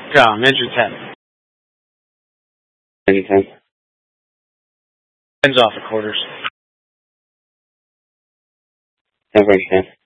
Engine 10. Engine 10. 10's off at quarters. 10 for engine 10.